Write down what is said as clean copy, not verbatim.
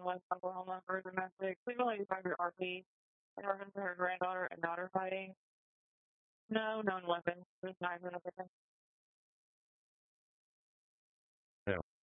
West Oklahoma for domestic. Please only describe your RP in reference to her granddaughter and daughter fighting. No known weapons. Just knives and everything.